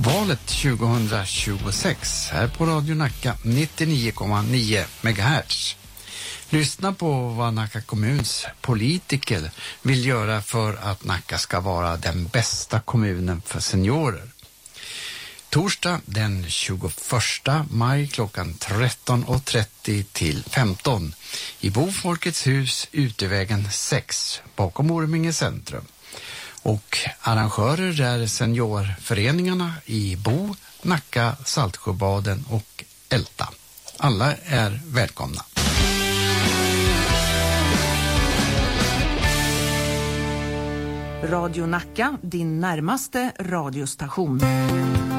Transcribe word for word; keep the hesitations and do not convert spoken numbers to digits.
Valet tjugohundratjugosex här på Radio Nacka nittionio komma nio megahertz. Lyssna på vad Nacka kommuns politiker vill göra för att Nacka ska vara den bästa kommunen för seniorer. Torsdag den tjugoförsta maj klockan tretton och trettio till femton i Bofolkets hus Utevägen sex bakom Orminge centrum. Och arrangörer är seniorföreningarna i Bo, Nacka, Saltsjöbaden och Älta. Alla är välkomna. Radio Nacka, din närmaste radiostation.